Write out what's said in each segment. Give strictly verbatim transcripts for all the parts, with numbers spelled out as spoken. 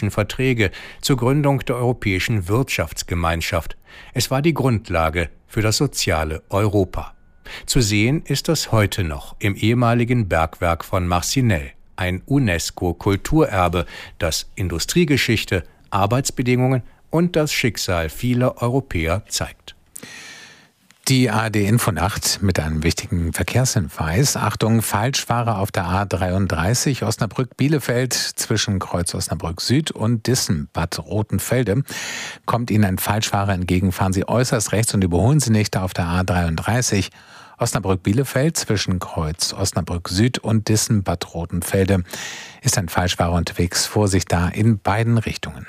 politischen Verträge zur Gründung der Europäischen Wirtschaftsgemeinschaft. Es war die Grundlage für das soziale Europa. Zu sehen ist das heute noch im ehemaligen Bergwerk von Marcinelle, ein UNESCO-Kulturerbe, das Industriegeschichte, Arbeitsbedingungen und das Schicksal vieler Europäer zeigt. Die A R D-Infonacht mit einem wichtigen Verkehrshinweis. Achtung, Falschfahrer auf der A dreiunddreißig Osnabrück-Bielefeld zwischen Kreuz Osnabrück Süd und Dissen-Bad Rotenfelde. Kommt Ihnen ein Falschfahrer entgegen, fahren Sie äußerst rechts und überholen Sie nicht auf der A dreiunddreißig Osnabrück-Bielefeld zwischen Kreuz Osnabrück Süd und Dissen-Bad Rotenfelde. Ist ein Falschfahrer unterwegs, Vorsicht da in beiden Richtungen.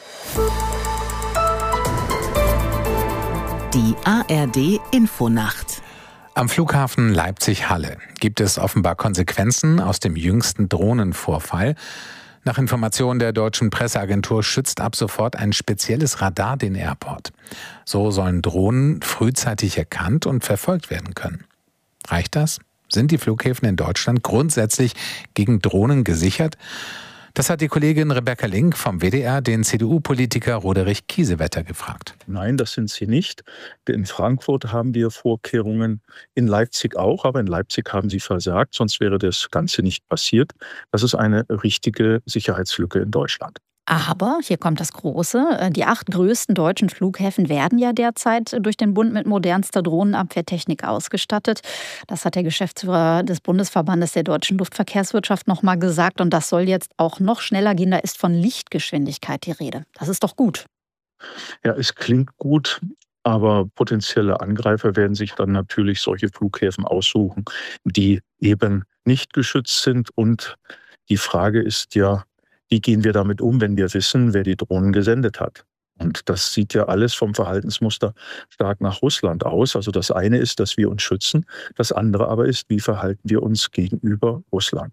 Die A R D-Infonacht. Am Flughafen Leipzig-Halle gibt es offenbar Konsequenzen aus dem jüngsten Drohnenvorfall. Nach Informationen der deutschen Presseagentur schützt ab sofort ein spezielles Radar den Airport. So sollen Drohnen frühzeitig erkannt und verfolgt werden können. Reicht das? Sind die Flughäfen in Deutschland grundsätzlich gegen Drohnen gesichert? Das hat die Kollegin Rebecca Link vom W D R den C D U-Politiker Roderich Kiesewetter gefragt. Nein, das sind sie nicht. In Frankfurt haben wir Vorkehrungen, in Leipzig auch, aber in Leipzig haben sie versagt, sonst wäre das Ganze nicht passiert. Das ist eine richtige Sicherheitslücke in Deutschland. Aber, hier kommt das Große, die acht größten deutschen Flughäfen werden ja derzeit durch den Bund mit modernster Drohnenabwehrtechnik ausgestattet. Das hat der Geschäftsführer des Bundesverbandes der deutschen Luftverkehrswirtschaft noch mal gesagt. Und das soll jetzt auch noch schneller gehen. Da ist von Lichtgeschwindigkeit die Rede. Das ist doch gut. Ja, es klingt gut. Aber potenzielle Angreifer werden sich dann natürlich solche Flughäfen aussuchen, die eben nicht geschützt sind. Und die Frage ist ja, wie gehen wir damit um, wenn wir wissen, wer die Drohnen gesendet hat? Und das sieht ja alles vom Verhaltensmuster stark nach Russland aus. Also das eine ist, dass wir uns schützen. Das andere aber ist, wie verhalten wir uns gegenüber Russland?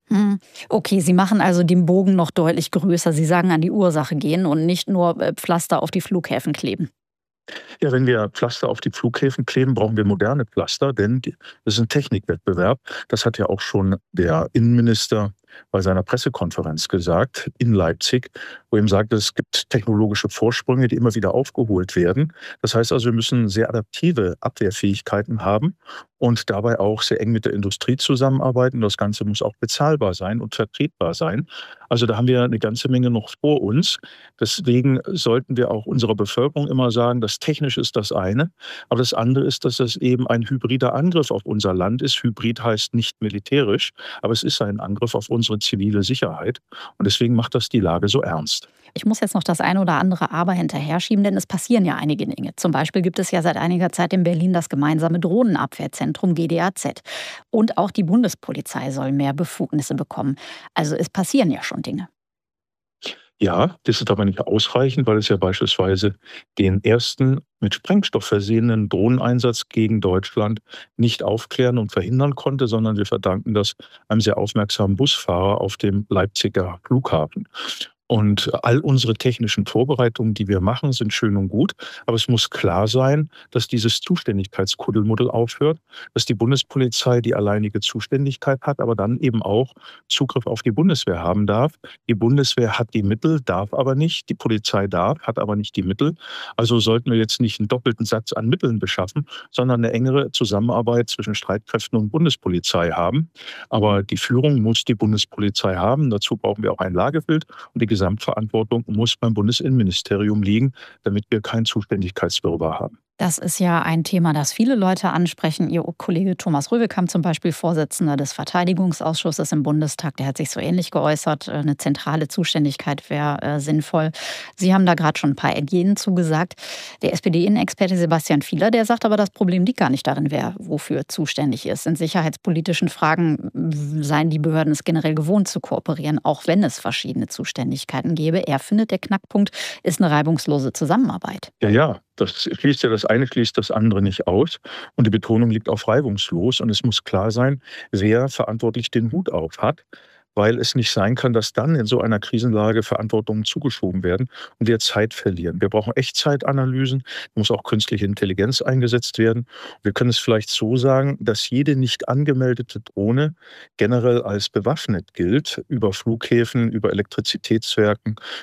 Okay, Sie machen also den Bogen noch deutlich größer. Sie sagen, an die Ursache gehen und nicht nur Pflaster auf die Flughäfen kleben. Ja, wenn wir Pflaster auf die Flughäfen kleben, brauchen wir moderne Pflaster, denn das ist ein Technikwettbewerb. Das hat ja auch schon der Innenminister bei seiner Pressekonferenz gesagt in Leipzig, wo er ihm sagt, es gibt technologische Vorsprünge, die immer wieder aufgeholt werden. Das heißt also, wir müssen sehr adaptive Abwehrfähigkeiten haben und dabei auch sehr eng mit der Industrie zusammenarbeiten. Das Ganze muss auch bezahlbar sein und vertretbar sein. Also da haben wir eine ganze Menge noch vor uns. Deswegen sollten wir auch unserer Bevölkerung immer sagen, das technisch ist das eine, aber das andere ist, dass es eben ein hybrider Angriff auf unser Land ist. Hybrid heißt nicht militärisch, aber es ist ein Angriff auf unsere zivile Sicherheit. Und deswegen macht das die Lage so ernst. Ich muss jetzt noch das eine oder andere Aber hinterher schieben, denn es passieren ja einige Dinge. Zum Beispiel gibt es ja seit einiger Zeit in Berlin das gemeinsame Drohnenabwehrzentrum G D A Z. Und auch die Bundespolizei soll mehr Befugnisse bekommen. Also es passieren ja schon Dinge. Ja, das ist aber nicht ausreichend, weil es ja beispielsweise den ersten mit Sprengstoff versehenen Drohneneinsatz gegen Deutschland nicht aufklären und verhindern konnte, sondern wir verdanken das einem sehr aufmerksamen Busfahrer auf dem Leipziger Flughafen. Und all unsere technischen Vorbereitungen, die wir machen, sind schön und gut. Aber es muss klar sein, dass dieses Zuständigkeitskuddelmuddel aufhört, dass die Bundespolizei die alleinige Zuständigkeit hat, aber dann eben auch Zugriff auf die Bundeswehr haben darf. Die Bundeswehr hat die Mittel, darf aber nicht. Die Polizei darf, hat aber nicht die Mittel. Also sollten wir jetzt nicht einen doppelten Satz an Mitteln beschaffen, sondern eine engere Zusammenarbeit zwischen Streitkräften und Bundespolizei haben. Aber die Führung muss die Bundespolizei haben. Dazu brauchen wir auch ein Lagebild und die Gesamtverantwortung muss beim Bundesinnenministerium liegen, damit wir keinen Zuständigkeitswirrwarr haben. Das ist ja ein Thema, das viele Leute ansprechen. Ihr Kollege Thomas Röwekamp zum Beispiel, Vorsitzender des Verteidigungsausschusses im Bundestag, der hat sich so ähnlich geäußert. Eine zentrale Zuständigkeit wäre äh, sinnvoll. Sie haben da gerade schon ein paar Ideen zugesagt. Der S P D-Innenexperte Sebastian Fieler, der sagt aber, das Problem liegt gar nicht darin, wer wofür zuständig ist. In sicherheitspolitischen Fragen seien die Behörden es generell gewohnt zu kooperieren, auch wenn es verschiedene Zuständigkeiten gäbe. Er findet, der Knackpunkt ist eine reibungslose Zusammenarbeit. Ja, ja. Das schließt ja das eine, schließt das andere nicht aus. Und die Betonung liegt auf reibungslos. Und es muss klar sein, wer verantwortlich den Hut auf hat. Weil es nicht sein kann, dass dann in so einer Krisenlage Verantwortungen zugeschoben werden und wir Zeit verlieren. Wir brauchen Echtzeitanalysen, muss auch künstliche Intelligenz eingesetzt werden. Wir können es vielleicht so sagen, dass jede nicht angemeldete Drohne generell als bewaffnet gilt, über Flughäfen, über Elektrizitätswerken,